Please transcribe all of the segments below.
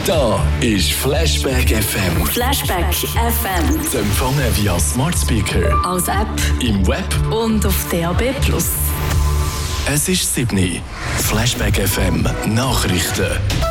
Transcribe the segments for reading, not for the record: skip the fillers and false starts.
Da ist Flashback FM. Flashback FM. Zu empfangen via Smart Speaker, Als App im Web und auf DAB+. Es ist 7. Flashback FM Nachrichten.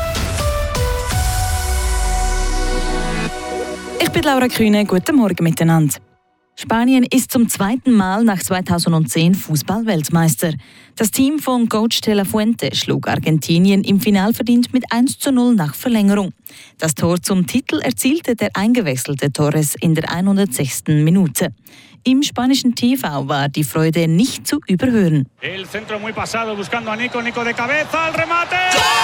Ich bin Laura Kühne, guten Morgen miteinander. Spanien ist zum zweiten Mal nach 2010 Fußball-Weltmeister. Das Team von Coach de la Fuente schlug Argentinien im Finalverdient mit 1:0 nach Verlängerung. Das Tor zum Titel erzielte der eingewechselte Torres in der 106. Minute. Im spanischen TV war die Freude nicht zu überhören. El centro muy pasado buscando a Nico de cabeza, el remate.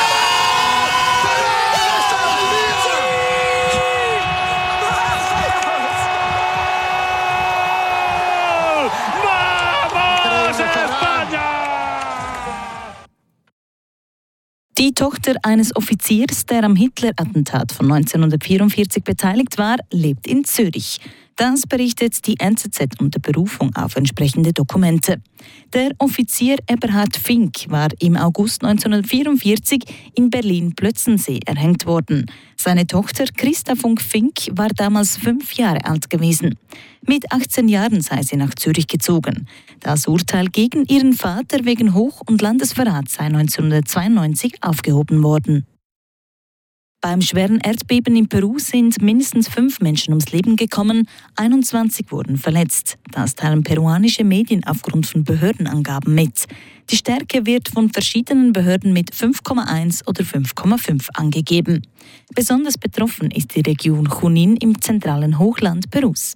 Die Tochter eines Offiziers, der am Hitler-Attentat von 1944 beteiligt war, lebt in Zürich. Das berichtet die NZZ unter Berufung auf entsprechende Dokumente. Der Offizier Eberhard Fink war im August 1944 in Berlin-Plötzensee erhängt worden. Seine Tochter Christa von Fink war damals 5 Jahre alt gewesen. Mit 18 Jahren sei sie nach Zürich gezogen. Das Urteil gegen ihren Vater wegen Hoch- und Landesverrats sei 1992 aufgehoben worden. Beim schweren Erdbeben in Peru sind mindestens 5 Menschen ums Leben gekommen, 21 wurden verletzt. Das teilen peruanische Medien aufgrund von Behördenangaben mit. Die Stärke wird von verschiedenen Behörden mit 5,1 oder 5,5 angegeben. Besonders betroffen ist die Region Junín im zentralen Hochland Perus.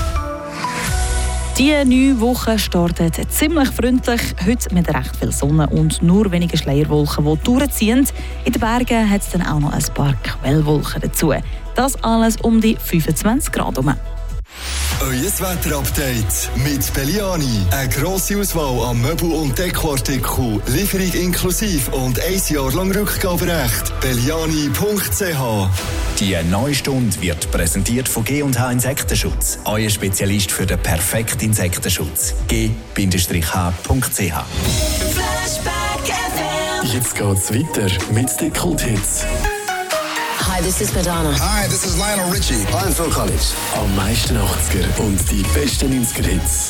Die neue Woche startet ziemlich freundlich, heute mit recht viel Sonne und nur wenige Schleierwolken, die durchziehen. In den Bergen hat es dann auch noch ein paar Quellwolken dazu. Das alles um die 25 Grad herum. Euer Wetterupdate mit Belliani. Eine grosse Auswahl an Möbel- und Dekoartikeln, Lieferung inklusive und 1 Jahr lang Rückgaberecht. Belliani.ch. Die neue Stunde wird präsentiert von G&H Insektenschutz. Euer Spezialist für den perfekten Insektenschutz. G-H.ch. Jetzt geht's weiter mit den Kult-Hits. Hi, this is Madonna. Hi, this is Lionel Richie. I'm Phil Collins. Am meisten 80er und die besten 90er-Hits.